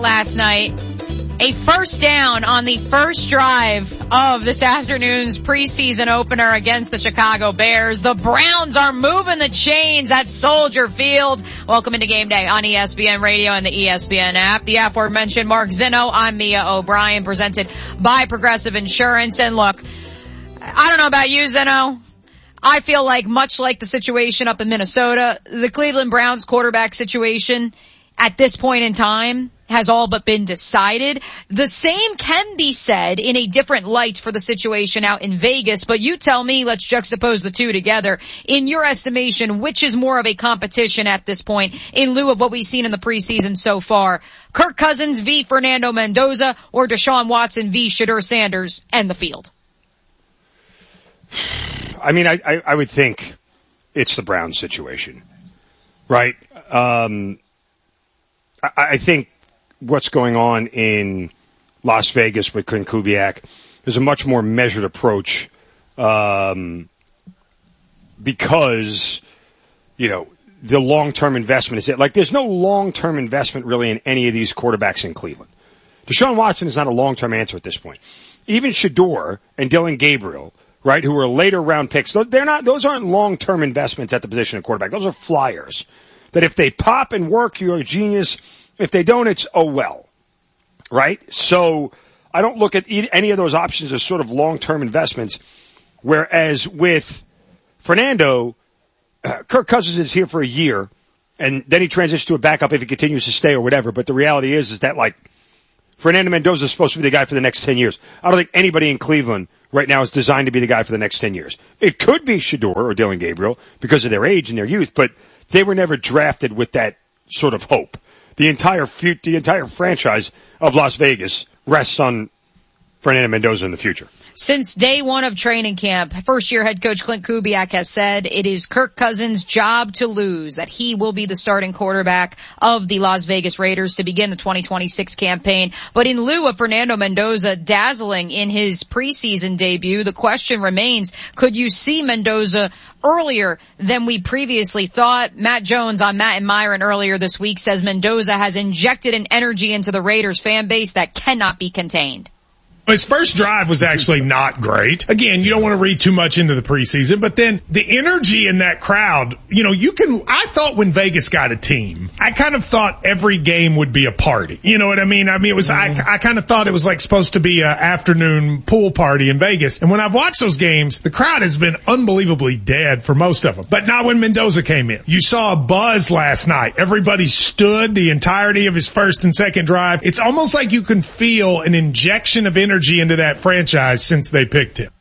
last night. A first down on the first drive of this afternoon's preseason opener against the Chicago Bears. The Browns are moving the chains at Soldier Field. Welcome into Game Day on ESPN Radio and the ESPN app. The aforementioned Mark Zinno. I'm Mia O'Brien, presented by Progressive Insurance. And look, I don't know about you, Zinno. I feel like, much like the situation up in Minnesota, the Cleveland Browns quarterback situation at this point in time has all but been decided. The same can be said in a different light for the situation out in Vegas, but you tell me, let's juxtapose the two together. In your estimation, which is more of a competition at this point in lieu of what we've seen in the preseason so far? Kirk Cousins v. Fernando Mendoza, or Deshaun Watson v. Shedeur Sanders and the field? I mean, I would think it's the Browns situation, right? I think what's going on in Las Vegas with Clint Kubiak is a much more measured approach, because, you know, the long-term investment is it. Like, there's no long-term investment really in any of these quarterbacks in Cleveland. Deshaun Watson is not a long-term answer at this point. Even Shedeur and Dylan Gabriel, right, who are later round picks, those aren't long-term investments at the position of quarterback. Those are flyers that if they pop and work, you're a genius. If they don't, it's oh well, right? So I don't look at any of those options as sort of long-term investments, whereas with Fernando, Kirk Cousins is here for a year, and then he transitions to a backup if he continues to stay or whatever. But the reality is that, like, Fernando Mendoza is supposed to be the guy for the next 10 years. I don't think anybody in Cleveland right now is designed to be the guy for the next 10 years. It could be Shedeur or Dylan Gabriel because of their age and their youth, but they were never drafted with that sort of hope. The entire franchise of Las Vegas rests on Fernando Mendoza in the future. Since day one of training camp, first-year head coach Clint Kubiak has said it is Kirk Cousins' job to lose, that he will be the starting quarterback of the Las Vegas Raiders to begin the 2026 campaign. But in lieu of Fernando Mendoza dazzling in his preseason debut, the question remains, could you see Mendoza earlier than we previously thought? Matt Jones on Matt and Myron earlier this week says Mendoza has injected an energy into the Raiders fan base that cannot be contained. His first drive was actually not great. Again, you don't want to read too much into the preseason, but then the energy in that crowd, you know, I thought when Vegas got a team, I kind of thought every game would be a party. You know what I mean? I mean, it was, I kind of thought it was like supposed to be an afternoon pool party in Vegas. And when I've watched those games, the crowd has been unbelievably dead for most of them, but not when Mendoza came in. You saw a buzz last night. Everybody stood the entirety of his first and second drive. It's almost like you can feel an injection of energy into that franchise since they picked him.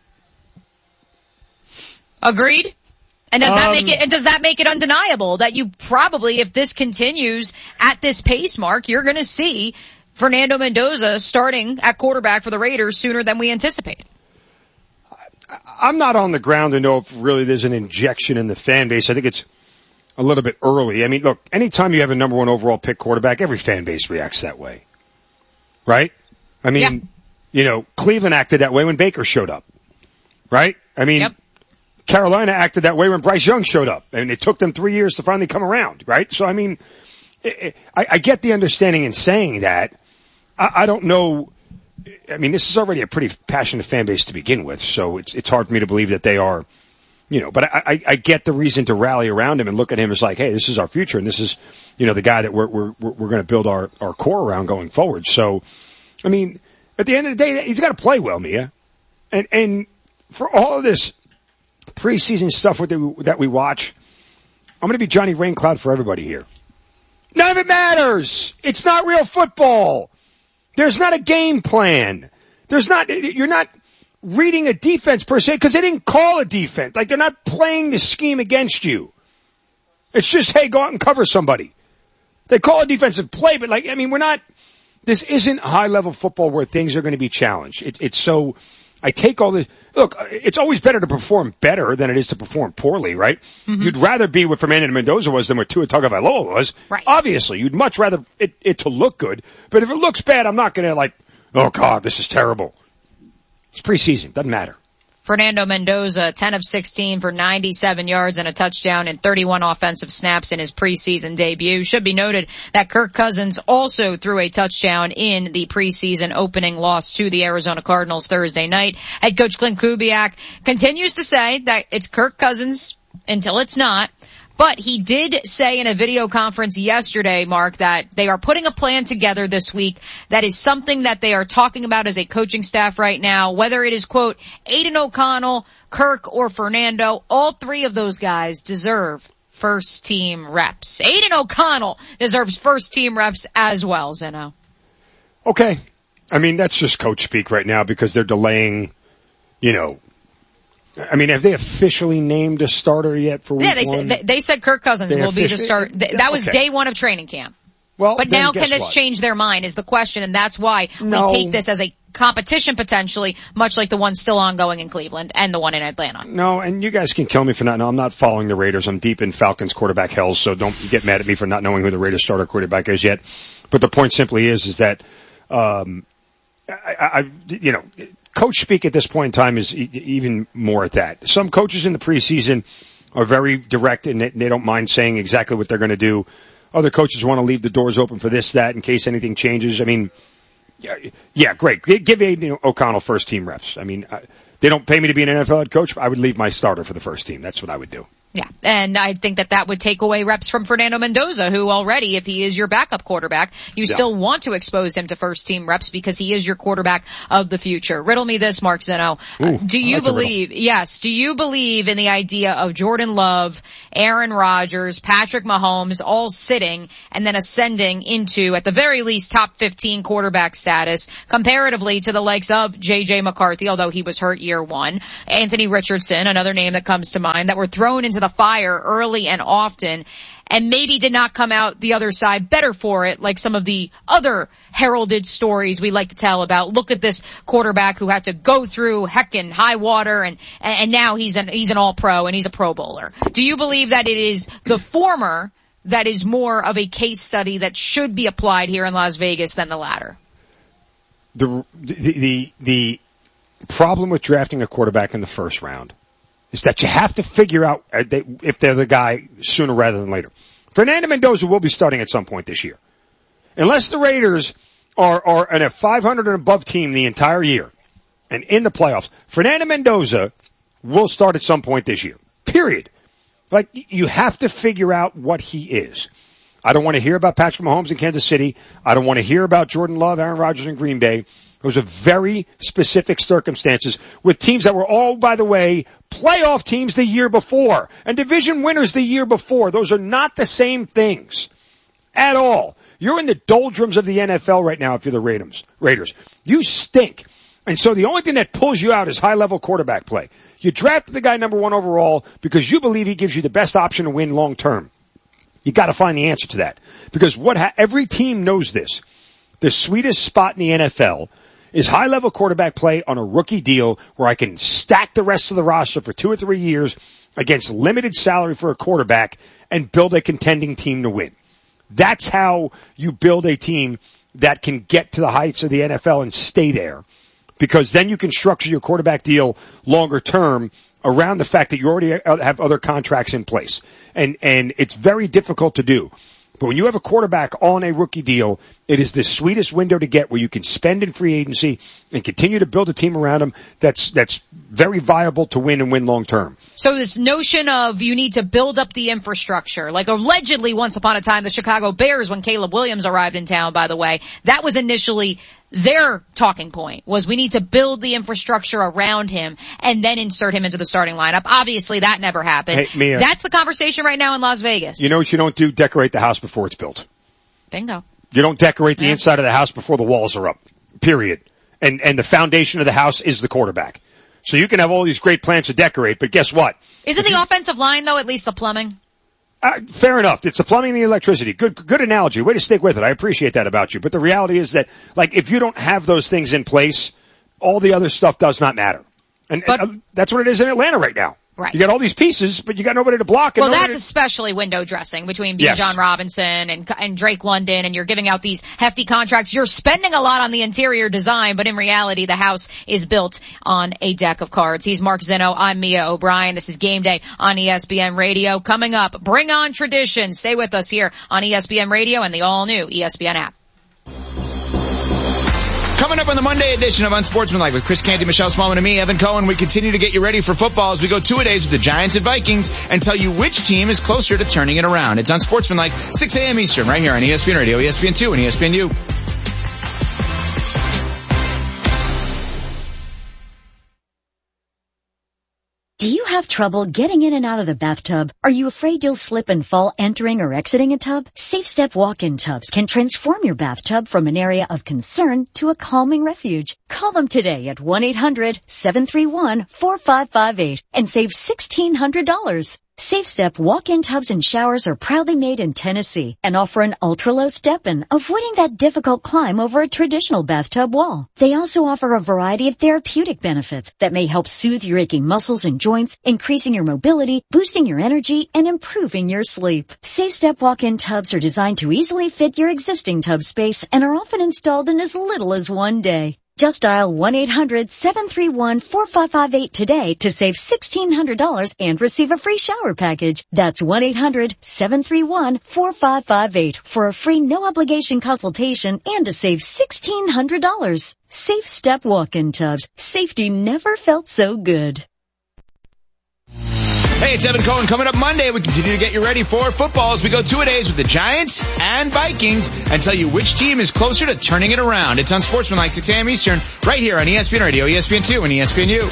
Agreed. And does that make it undeniable that you probably, if this continues at this pace, Mark, you're going to see Fernando Mendoza starting at quarterback for the Raiders sooner than we anticipated? I'm not on the ground to know if really there's an injection in the fan base. I think it's a little bit early. I mean, look, anytime you have a number one overall pick quarterback, every fan base reacts that way. Right? I mean, yeah. You know, Cleveland acted that way when Baker showed up, right? I mean, yep. Carolina acted that way when Bryce Young showed up, and it took them 3 years to finally come around, right? So, I mean, I get the understanding in saying that. I don't know. I mean, this is already a pretty passionate fan base to begin with, so it's hard for me to believe that they are, you know, but I get the reason to rally around him and look at him as like, hey, this is our future, and this is, you know, the guy that we're going to build our core around going forward. So, I mean, at the end of the day, he's got to play well, Mia. And for all of this preseason stuff that we watch, I'm going to be Johnny Raincloud for everybody here. None of it matters. It's not real football. There's not a game plan. You're not reading a defense per se because they didn't call a defense. Like, they're not playing the scheme against you. It's just, hey, go out and cover somebody. They call a defensive play, but this isn't high-level football where things are going to be challenged. It's so, I take all this, look, it's always better to perform better than it is to perform poorly, right? Mm-hmm. You'd rather be what Fernando Mendoza was than what Tua Tagovailoa was. Right. Obviously, you'd much rather it to look good. But if it looks bad, I'm not going to oh God, this is terrible. It's preseason. Doesn't matter. Fernando Mendoza, 10 of 16 for 97 yards and a touchdown and 31 offensive snaps in his preseason debut. Should be noted that Kirk Cousins also threw a touchdown in the preseason opening loss to the Arizona Cardinals Thursday night. Head coach Clint Kubiak continues to say that it's Kirk Cousins until it's not. But he did say in a video conference yesterday, Mark, that they are putting a plan together this week that is something that they are talking about as a coaching staff right now, whether it is, quote, Aiden O'Connell, Kirk, or Fernando. All three of those guys deserve first-team reps. Aiden O'Connell deserves first-team reps as well, Zeno. Okay. I mean, that's just coach speak right now because they're delaying, I mean, have they officially named a starter yet for week one? They said Kirk Cousins will be the starter. That was day one of training camp. Well, but now can this change their mind is the question, and that's why we take this as a competition potentially, much like the one still ongoing in Cleveland and the one in Atlanta. No, and you guys can kill me for not knowing. I'm not following the Raiders. I'm deep in Falcons quarterback hell, so don't get mad at me for not knowing who the Raiders starter quarterback is yet. But the point simply is that, coach speak at this point in time is even more at that. Some coaches in the preseason are very direct and they don't mind saying exactly what they're going to do. Other coaches want to leave the doors open for this, that, in case anything changes. I mean, yeah, great. Give Aiden O'Connell first team reps. I mean, they don't pay me to be an NFL head coach. I would leave my starter for the first team. That's what I would do. Yeah, and I think that would take away reps from Fernando Mendoza, who already, if he is your backup quarterback, you still want to expose him to first-team reps because he is your quarterback of the future. Riddle me this, Mark Zeno. Do you believe in the idea of Jordan Love, Aaron Rodgers, Patrick Mahomes all sitting and then ascending into, at the very least, top 15 quarterback status comparatively to the likes of J.J. McCarthy, although he was hurt year one, Anthony Richardson, another name that comes to mind, that were thrown into the fire early and often and maybe did not come out the other side better for it, like some of the other heralded stories we like to tell about. Look at this quarterback who had to go through heck and high water and now he's an all-pro and he's a Pro Bowler. Do you believe that it is the former that is more of a case study that should be applied here in Las Vegas than the latter? The problem with drafting a quarterback in the first round is that you have to figure out if they're the guy sooner rather than later. Fernando Mendoza will be starting at some point this year. Unless the Raiders are a 500 and above team the entire year and in the playoffs, Fernando Mendoza will start at some point this year. Period. Like, you have to figure out what he is. I don't want to hear about Patrick Mahomes in Kansas City. I don't want to hear about Jordan Love, Aaron Rodgers in Green Bay. Those are very specific circumstances with teams that were all, by the way, playoff teams the year before and division winners the year before. Those are not the same things at all. You're in the doldrums of the NFL right now if you're the Raiders. You stink. And so the only thing that pulls you out is high-level quarterback play. You drafted the guy number 1 overall because you believe he gives you the best option to win long term. You got to find the answer to that because every team knows this. The sweetest spot in the NFL is high-level quarterback play on a rookie deal where I can stack the rest of the roster for 2 or 3 years against limited salary for a quarterback and build a contending team to win. That's how you build a team that can get to the heights of the NFL and stay there, because then you can structure your quarterback deal longer term around the fact that you already have other contracts in place. And it's very difficult to do. But when you have a quarterback on a rookie deal, it is the sweetest window to get where you can spend in free agency and continue to build a team around him that's very viable to win and win long term. So this notion of you need to build up the infrastructure, like allegedly once upon a time the Chicago Bears, when Caleb Williams arrived in town, by the way, that was initially their talking point, was we need to build the infrastructure around him and then insert him into the starting lineup. Obviously that never happened. Hey, Mia, that's the conversation right now in Las Vegas. You know what you don't do? Decorate the house before it's built. Bingo. You don't decorate the inside of the house before the walls are up. Period. And the foundation of the house is the quarterback. So you can have all these great plans to decorate, but guess what? Isn't the offensive line though at least the plumbing? Fair enough. It's the plumbing and the electricity. Good analogy. Way to stick with it. I appreciate that about you. But the reality is that, like, if you don't have those things in place, all the other stuff does not matter. And that's what it is in Atlanta right now. Right. You got all these pieces, but you got nobody to block. Well, that's especially window dressing between Yes. Bijan Robinson and Drake London, and you're giving out these hefty contracts. You're spending a lot on the interior design, but in reality, the house is built on a deck of cards. He's Mark Zinno. I'm Mia O'Brien. This is Game Day on ESPN Radio. Coming up, bring on tradition. Stay with us here on ESPN Radio and the all-new ESPN app. Coming up on the Monday edition of Unsportsmanlike with Chris Canty, Michelle Smallman, and me, Evan Cohen, we continue to get you ready for football as we go 2-a-days with the Giants and Vikings and tell you which team is closer to turning it around. It's Unsportsmanlike, 6 a.m. Eastern, right here on ESPN Radio, ESPN2, and ESPNU. Do you have trouble getting in and out of the bathtub? Are you afraid you'll slip and fall entering or exiting a tub? Safe Step walk-in tubs can transform your bathtub from an area of concern to a calming refuge. Call them today at 1-800-731-4558 and save $1,600. Safe Step walk-in tubs and showers are proudly made in Tennessee and offer an ultra-low step-in, avoiding that difficult climb over a traditional bathtub wall. They also offer a variety of therapeutic benefits that may help soothe your aching muscles and joints, increasing your mobility, boosting your energy, and improving your sleep. Safe Step walk-in tubs are designed to easily fit your existing tub space and are often installed in as little as one day. Just dial 1-800-731-4558 today to save $1,600 and receive a free shower package. That's 1-800-731-4558 for a free no-obligation consultation and to save $1,600. Safe Step walk-in tubs. Safety never felt so good. Hey, it's Evan Cohen. Coming up Monday, we continue to get you ready for football as we go 2-a-days with the Giants and Vikings and tell you which team is closer to turning it around. It's Unsportsmanlike, 6 a.m. Eastern, right here on ESPN Radio, ESPN2, and ESPNU.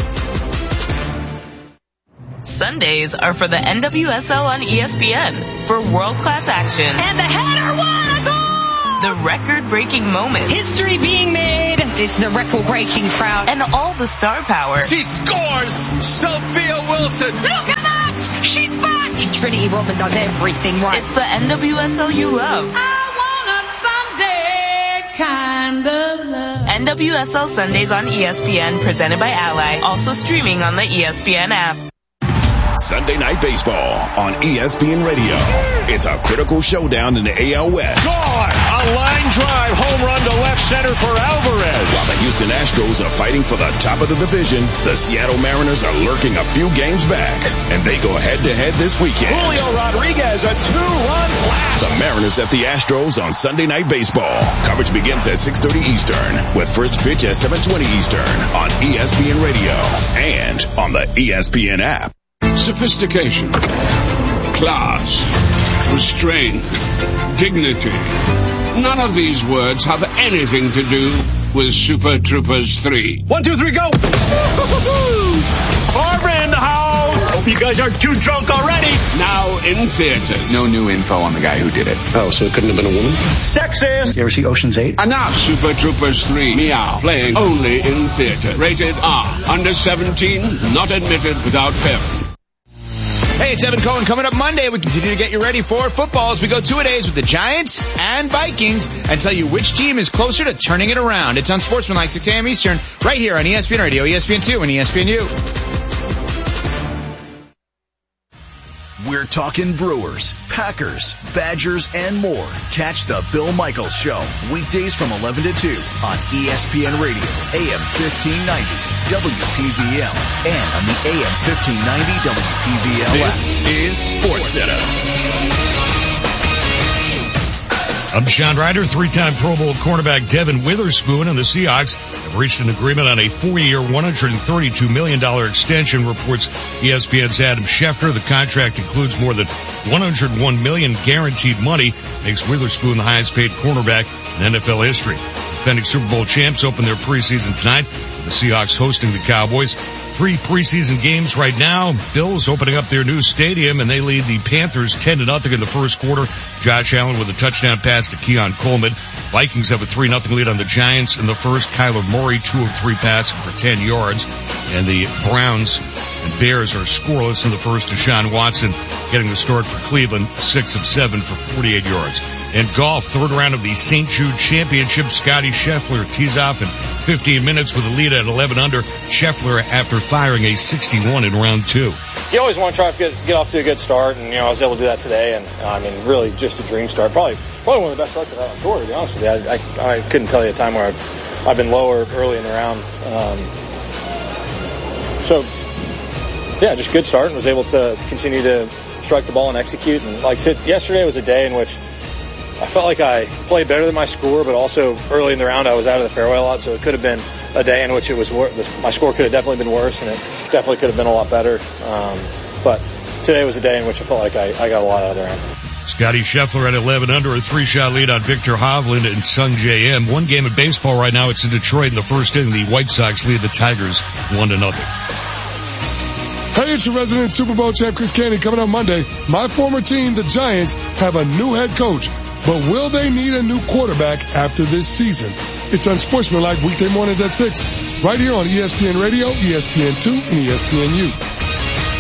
Sundays are for the NWSL on ESPN for world-class action. And the header, what a goal! The record-breaking moments. History being made. It's the record-breaking crowd. And all the star power. She scores! Sophia Wilson! Look at that! She's back! Trinity Rodman does everything right. It's the NWSL you love. I want a Sunday kind of love. NWSL Sundays on ESPN, presented by Ally. Also streaming on the ESPN app. Sunday Night Baseball on ESPN Radio. It's a critical showdown in the AL West. Gone! A line drive home run to left center for Alvarez. While the Houston Astros are fighting for the top of the division, the Seattle Mariners are lurking a few games back, and they go head-to-head this weekend. Julio Rodriguez, a two-run blast. The Mariners at the Astros on Sunday Night Baseball. Coverage begins at 6:30 Eastern, with first pitch at 7:20 Eastern on ESPN Radio and on the ESPN app. Sophistication, class, restraint, dignity. None of these words have anything to do with Super Troopers 3. 1, 2, 3, go! Barbara in the house! Hope you guys aren't too drunk already. Now in theaters. No new info on the guy who did it. Oh, so it couldn't have been a woman? Sexist! You ever see Ocean's 8? Enough! Super Troopers 3, Meow, playing only in theaters. Rated R. Under 17, not admitted without parents. Hey, it's Evan Cohen. Coming up Monday, we continue to get you ready for football as we go 2-a-days with the Giants and Vikings and tell you which team is closer to turning it around. It's Unsportsmanlike, 6 a.m. Eastern, right here on ESPN Radio, ESPN2, and ESPNU. We're talking Brewers, Packers, Badgers, and more. Catch the Bill Michaels Show, weekdays from 11 to 2 on ESPN Radio, AM 1590, WPVL, and on the AM 1590 WPVL. This is SportsCenter. I'm Sean Ryder. Three-time Pro Bowl cornerback Devin Witherspoon and the Seahawks have reached an agreement on a 4-year, $132 million extension, reports ESPN's Adam Schefter. The contract includes more than $101 million guaranteed money, makes Witherspoon the highest-paid cornerback in NFL history. Defending Super Bowl champs open their preseason tonight, with the Seahawks hosting the Cowboys. 3 preseason games right now. Bills opening up their new stadium, and they lead the Panthers 10-0 in the first quarter. Josh Allen with a touchdown pass to Keon Coleman. Vikings have a 3-0 lead on the Giants in the first. Kyler Murray, 2 of 3 passing for 10 yards. And the Browns and Bears are scoreless in the first. Deshaun Watson getting the start for Cleveland, 6 of 7 for 48 yards. In golf, third round of the St. Jude Championship, Scotty Scheffler tees off in 15 minutes with a lead at 11 under. Scheffler after firing a 61 in round 2. You always want to try to get off to a good start, and I was able to do that today. And I mean, really, just a dream start. Probably one of the best starts I've had on tour, to be honest with you. I couldn't tell you a time where I've been lower early in the round. So yeah, just good start, and was able to continue to strike the ball and execute. And yesterday was a day in which I felt like I played better than my score, but also early in the round I was out of the fairway a lot, so it could have been a day in which it was my score could have definitely been worse, and it definitely could have been a lot better. But today was a day in which I felt like I got a lot out of the round. Scotty Scheffler at 11 under, a 3-shot lead on Victor Hovland and Sung J M. One game of baseball right now. It's in Detroit in the first inning. The White Sox lead the Tigers 1-0. Hey, it's your resident Super Bowl champ, Chris Canty, coming up Monday. My former team, the Giants, have a new head coach. But will they need a new quarterback after this season? It's Unsportsmanlike weekday mornings at 6, right here on ESPN Radio, ESPN2, and ESPNU.